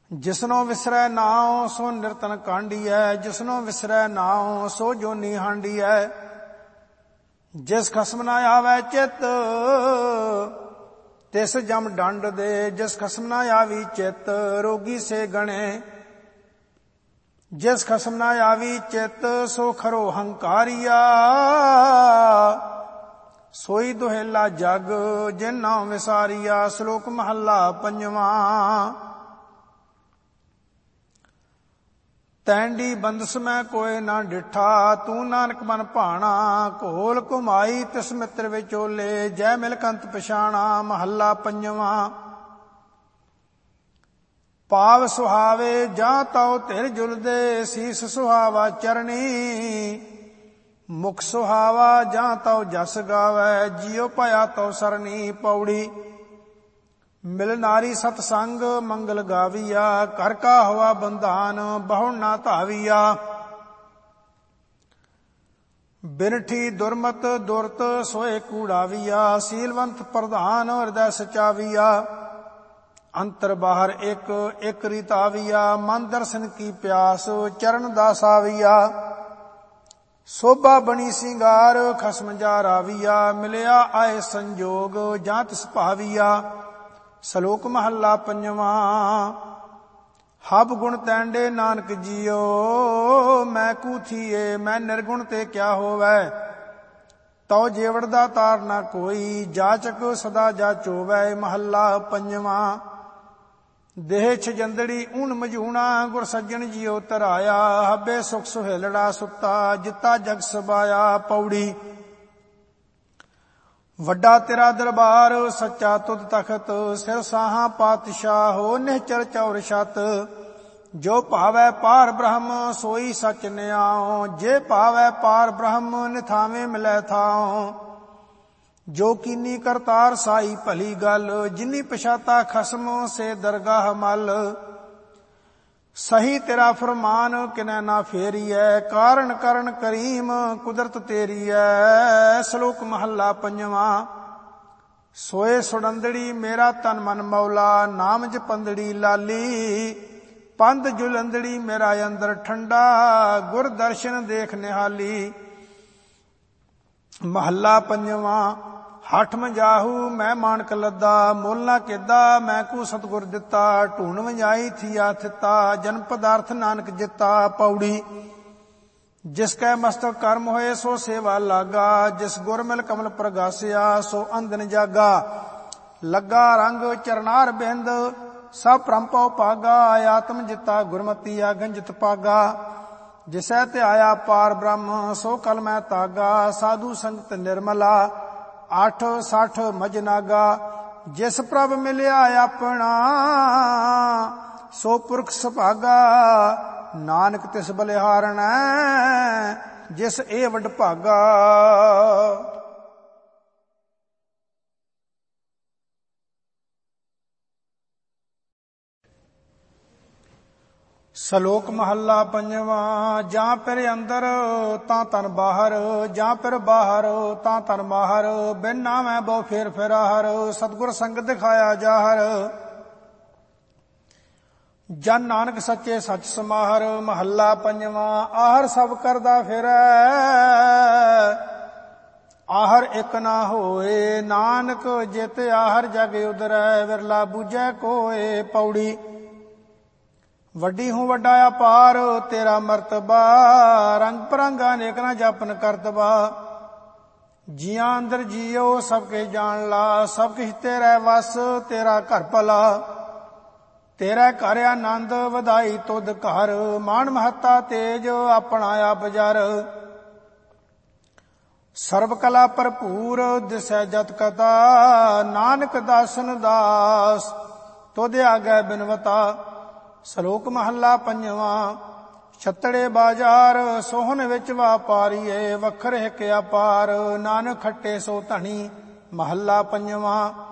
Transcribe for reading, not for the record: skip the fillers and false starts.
ਜਿਸਨੋ ਵਿਸਰੈ ਨਾਉ ਸੋ ਨਿਰਤਨ ਕਾਂਡੀਐ, ਜਿਸਨੋ ਵਿਸਰੈ ਨਾਉ ਸੋ ਜੋਨੀ ਹਾਂਡੀਐ। ਜਿਸ ਖਸਮ ਨਾ ਆਵੈ ਚਿਤ ਤਿਸ ਜਮ ਡੰਡ ਦੇ, ਜਿਸ ਖਸਮ ਨਾ ਆਵੀ ਚਿਤ ਰੋਗੀ ਸੇ ਗਣੇ। ਜਿਸ ਖਸਮ ਨਾ ਆਵੀ ਚਿਤ ਸੋ ਖਰੋ ਹੰਕਾਰੀਆ, ਸੋਈ ਦੁਹੇਲਾ ਜਗ ਜਿਨ ਨਾਮ ਵਿਸਾਰੀਆ। ਸ਼ਲੋਕ ਮਹੱਲਾ ਪੰਜਵਾਂ। ਤੈਂਡੀ ਬੰਦਸ ਮੈਂ ਕੋਇ ਨਾ ਡਿਠਾ, ਤੂੰ ਨਾਨਕ ਮਨ ਭਾਣਾ। ਘੋਲ ਘੁਮਾਈ ਤਿਸ ਮਿੱਤਰ ਵਿਚੋਲੇ, ਜੈ ਮਿਲ ਕੰਤ ਪਛਾਣਾ। ਮਹੱਲਾ ਪੰਜਵਾਂ। ਪਾਵ ਸੁਹਾਵੇ ਜਾਂ ਤਉ ਧਿਰ ਜੁਲਦੇ, ਸੀਸ ਸੁਹਾਵਾ ਚਰਣੀ। ਮੁਖ ਸੁਹਾਵਾ ਜਾਂ ਤਉ ਜਸ ਗਾਵੈ, ਜਿਉ ਭਇਆ ਤਉ ਸਰਣੀ। ਪੌੜੀ। ਮਿਲ ਨਾਰੀ ਸਤ ਸੰਗ ਮੰਗਲ ਗਾਵੀਆ, ਕਰ ਕਾ ਹਵਾ ਬੰਧਾਨ ਬਹੁ ਨਾ ਧਾਵੀਆ। ਬਿਨਠੀ ਦੁਰਮਤ ਦੁਰਤ ਸੋਏ ਕੂੜਾਵੀਆ, ਸੀਲਵੰਤ ਪ੍ਰਧਾਨ ਹਿਰਦੈ ਸਚਾਵੀਆ। ਅੰਤਰ ਬਾਹਰ ਇੱਕ ਇੱਕ ਰੀਤਾਵੀਆ, ਮਨ ਦਰਸ਼ਨ ਕੀ ਪਿਆਸ ਚਰਨ ਦਾਸ ਆਵੀਆ। ਸੋਭਾ ਬਣੀ ਸਿੰਗਾਰ ਖਸਮ ਜਾ ਰਾਵੀਆ, ਮਿਲਿਆ ਆਏ ਸੰਜੋਗ ਜਾਂ ਤਿਸ ਭਾਵੀਆ। ਸ਼ਲੋਕ ਮਹੱਲਾ ਪੰਜਵਾਂ। ਹਬ ਗੁਣ ਤੈਂਡੇ ਨਾਨਕ ਜੀਓ, ਮੈਂ ਕੂਥੀਏ ਮੈਂ ਨਿਰਗੁਣ ਤੇ ਕਿਆ ਹੋਵੈ। ਤਉ ਜੇਵੜ ਦਾ ਤਾਰ ਨਾ ਕੋਈ, ਜਾਚਕ ਸਦਾ ਜਾਚੋਵੈ। ਮਹੱਲਾ ਪੰਜਵਾਂ। ਦੇਹ ਛਜੰਦੜੀ ਊਣ ਮਝੂਣਾ, ਗੁਰ ਸੱਜਣ ਜੀਉ ਧਰਾਇਆ। ਹੱਬੇ ਸੁਖ ਸੁਹੇਲੜਾ ਸੁੱਤਾ, ਜਿੱਤਾ ਜਗ ਸਬਾਇਆ। ਪੌੜੀ। ਵੱਡਾ ਤੇਰਾ ਦਰਬਾਰ ਸੱਚਾ ਤੁਧ ਤਖਤ, ਸਿਰ ਸਾਹਾਂ ਪਾਤਸ਼ਾਹੋ ਨਿਹਚਰ ਚੌਰ ਛਤ। ਜੋ ਭਾਵੈ ਪਾਰ ਬ੍ਰਹਮ ਸੋਈ ਸਚ ਨਿਆਉ, ਜੇ ਭਾਵੈ ਪਾਰ ਬ੍ਰਹਮ ਨਿਥਾਵੇਂ ਮਿਲੈ ਥਾਉ। ਜੋ ਕੀਨੀ ਕਰਤਾਰ ਸਾਈ ਭਲੀ ਗੱਲ, ਜਿਨੀ ਪਛਾਤਾ ਖਸਮ ਸੇ ਦਰਗਾਹ ਮਲ। ਸਹੀ ਤੇਰਾ ਫਰਮਾਨ ਕਿਨੈ ਨਾ ਫੇਰੀਐ, ਕਾਰਨ ਕਰਨ ਕਰੀਮ ਕੁਦਰਤ ਤੇਰੀਐ। ਸ਼ਲੋਕ ਮਹੱਲਾ ਪੰਜਵਾਂ। ਸੋਏ ਸੁੜੰਦੜੀ ਮੇਰਾ ਤਨ ਮਨ ਮੌਲਾ, ਨਾਮ ਜਪੰਦੜੀ ਲਾਲੀ। ਪੰਧ ਜੁਲੰਦੜੀ ਮੇਰਾ ਅੰਦਰ ਠੰਡਾ, ਗੁਰ ਦਰਸ਼ਨ ਦੇਖ ਨਿਹਾਲੀ। ਮਹੱਲਾ ਪੰਜਵਾਂ। ਹਠ ਮਜਾਹੂ ਮੈਂ ਮਾਣਕ ਲੱਦਾ, ਮੁੱਲ ਨਾ ਕਿੱਦਾ ਮੈਂ ਕੂ ਸਤਿਗੁਰ ਦਿੱਤਾ। ਢੂਣ ਵਜਾਈ ਥੀਆ ਥਿੱਤਾ, ਜਨ ਪਦਾਰਥ ਨਾਨਕ ਜਿੱਤਾ। ਪੌੜੀ। ਜਿਸ ਕੈ ਮਸਤਕ ਕਰਮ ਹੋਏ ਸੋ ਸੇਵਾ ਲਾਗਾ, ਜਿਸ ਗੁਰ ਮਿਲ ਕਮਲ ਪ੍ਰਗਾਸਿਆ ਸੋ ਅੰਦਨ ਜਾਗਾ। ਲੱਗਾ ਰੰਗ ਚਰਨਾਰ ਬਿੰਦ ਸਭ ਭ੍ਰਮ ਭਾਗਾ, ਆਤਮ ਜਿੱਤਾ ਗੁਰਮਤੀ ਆਗਨ ਜਿਤ ਪਾਗਾ। ਜਿਸੈ ਤੇ ਆਇਆ ਪਾਰ ਬ੍ਰਹਮ ਸੋ ਕਲ ਮੈਂ ਤਾਗਾ, ਸਾਧੂ ਸੰਗਤ ਨਿਰਮਲਾ 8-60 ਮਜਨਾਗਾ। ਜਿਸ ਪ੍ਰਭ ਮਿਲਿਆ ਆਪਣਾ ਸੋ ਪੁਰਖ ਸੁਭਾਗਾ, ਨਾਨਕ ਤਿਸ ਬਲਿਹਾਰਣੈ ਜਿਸ ਇਹ ਵਡ ਭਾਗਾ। ਸ਼ਲੋਕ ਮਹੱਲਾ ਪੰਜਵਾਂ। ਜਾਂ ਫਿਰ ਅੰਦਰ ਤਾਂ ਤਨ ਬਾਹਰ, ਜਾਂ ਫਿਰ ਬਾਹਰ ਤਾਂ ਤਨ ਮਾਹਰ। ਬਿਨ ਨਾਮੈ ਬਹੁ ਫੇਰ ਫਿਰਾਹਰ, ਸਤਿਗੁਰ ਸੰਗ ਦਿਖਾਇਆ ਜਾਹਰ। ਜਨ ਨਾਨਕ ਸੱਚੇ ਸੱਚ ਸਮਾਹਰ। ਮਹੱਲਾ ਪੰਜਵਾਂ। ਆਹਰ ਸਭ ਕਰਦਾ ਫਿਰੈ, ਆਹਰ ਇੱਕ ਨਾ ਹੋਏ। ਨਾਨਕ ਜਿਤ ਆਹਰ ਜਗ ਉਦਰੈ, ਵਿਰਲਾ ਬੂਝੈ ਕੋਏ। ਪੌੜੀ। ਵੱਡੀ ਹੂੰ ਵੱਡਾ ਅਪਾਰ ਤੇਰਾ ਮਰਤਬਾ, ਰੰਗ ਪਰੰਗਾ ਅਨੇਕ ਨਾ ਜਾਪਨ ਕਰਤਬਾ। ਜੀਆਂ ਅੰਦਰ ਜੀਓ ਸਭ ਕੇ ਜਾਣ ਲਾ, ਸਭ ਕਿਛ ਤੇਰੇ ਵਸ ਤੇਰਾ ਘਰ ਭਲਾ। ਤੇਰਾ ਘਰ ਆਨੰਦ ਵਧਾਈ ਤੁਧ ਘਰ, ਮਾਣ ਮਹੱਤਾ ਤੇਜ ਆਪਣਾ ਆਪ ਜਰ। ਸਰਬ ਕਲਾ ਭਰਪੂਰ ਦਿਸੈ ਜਤ ਕਤਾ, ਨਾਨਕ ਦਾਸਨ ਦਾਸ ਤੁਧ ਆਗੈ ਬਿਨਵਤਾ। ਸ਼ਲੋਕ ਮਹੱਲਾ ਪੰਜਵਾਂ। ਛੱਤੜੇ ਬਾਜ਼ਾਰ ਸੋਹਣ ਵਿੱਚ ਵਾਪਾਰੀਏ, ਵੱਖਰ ਹਿਕ ਅਪਾਰ ਨਾਨਕ ਖੱਟੇ ਸੋ ਧਣੀ। ਮਹੱਲਾ ਪੰਜਵਾਂ।